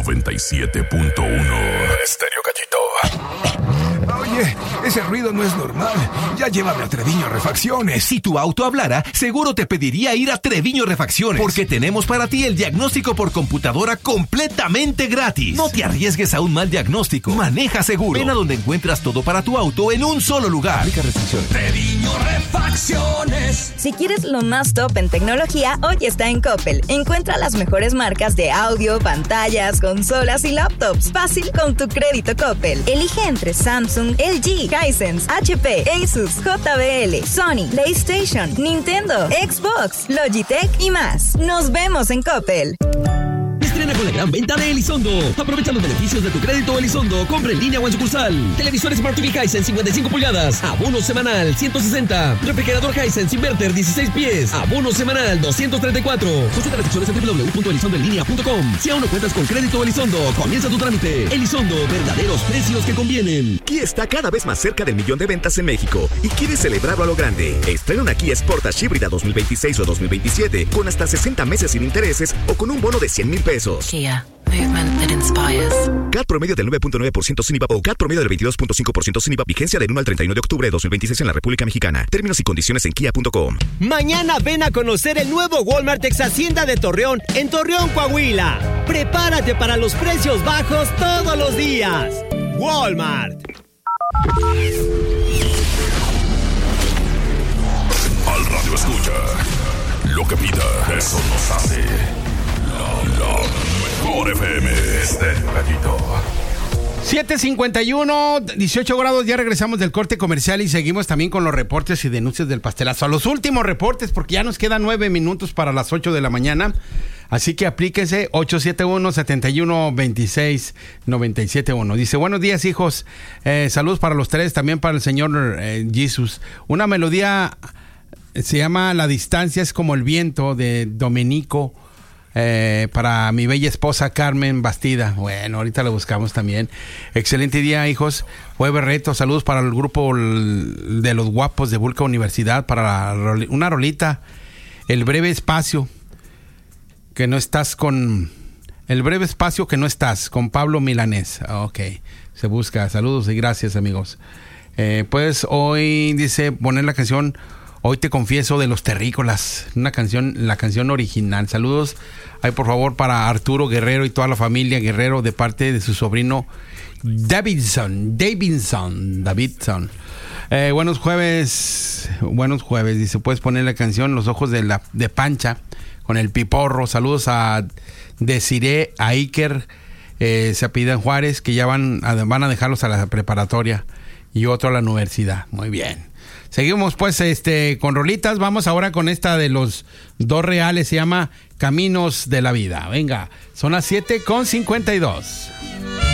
97.1 Estéreo Gallito. Oye, ese ruido no es normal. Ya llévame a Treviño Refacciones. Si tu auto hablara, seguro te pediría ir a Treviño Refacciones, porque tenemos para ti el diagnóstico por computadora completamente gratis. No te arriesgues a un mal diagnóstico. Maneja seguro. Ven a donde encuentras todo para tu auto en un solo lugar. Aplica restricciones. Treviño Refacciones. Si quieres lo más top en tecnología, hoy está en Coppel. Encuentra las mejores marcas de audio, pantallas, consolas y laptops. Fácil con tu crédito Coppel. Elige entre Samsung, LG, Hisense, HP, Asus, JBL, Sony, PlayStation, Nintendo, Xbox, Logitech y más. Nos vemos en Coppel. Estrena con la gran venta de Elizondo. Aprovecha los beneficios de tu crédito Elizondo. Compra en línea o en sucursal. Televisor Smart TV Hisense 55 pulgadas. Abono semanal 160. Refrigerador Hisense Inverter 16 pies. Abono semanal 234. Consulta restricciones en www.elizondoenlinea.com. Si aún no cuentas con crédito Elizondo, comienza tu trámite. Elizondo, verdaderos precios que convienen. Kia está cada vez más cerca del 1,000,000 de ventas en México y quiere celebrarlo a lo grande. Estrena una Kia Sportage híbrida 2026 o 2027 con hasta 60 meses sin intereses o con un bono de 100,000 pesos. Kia, movement that inspires. CAT promedio del 9.9% sin IVA o CAT promedio del 22.5% sin IVA. Vigencia del 1 al 31 de octubre de 2026 en la República Mexicana. Términos y condiciones en kia.com. Mañana ven a conocer el nuevo Walmart Ex Hacienda de Torreón, en Torreón, Coahuila. Prepárate para los precios bajos todos los días. Walmart. Al radio escucha. Lo que pida, eso nos hace. La mejor FM Estéreo Gallito. 7:51, 18 grados, ya regresamos del corte comercial y seguimos también con los reportes y denuncias del pastelazo. A los últimos reportes, porque ya nos quedan 9 minutos para las 8 de la mañana. Así que aplíquese 871-7126-971. Dice, buenos días, hijos. Saludos para los tres, también para el señor Jesus. Una melodía se llama La distancia es como el viento, de Domenico. Para mi bella esposa Carmen Bastida. Bueno, ahorita la buscamos también. Excelente día, hijos. Fue Berreto. Saludos para el grupo de los guapos de Vulca Universidad. Para una rolita. El breve espacio que no estás con... El breve espacio que no estás, con Pablo Milanés. Ok, se busca. Saludos y gracias, amigos. Pues hoy dice poner la canción Hoy te confieso de los Terrícolas, la canción original. Saludos ahí por favor para Arturo Guerrero y toda la familia Guerrero de parte de su sobrino Davidson. Buenos jueves, dice, puedes poner la canción Los ojos de Pancha con el Piporro. Saludos a Desiree, a Iker, se apellidan Juárez, que ya van a dejarlos a la preparatoria y otro a la universidad. Muy bien. Seguimos pues con rolitas. Vamos ahora con esta de los dos reales. Se llama Caminos de la Vida. Venga, son las 7:52.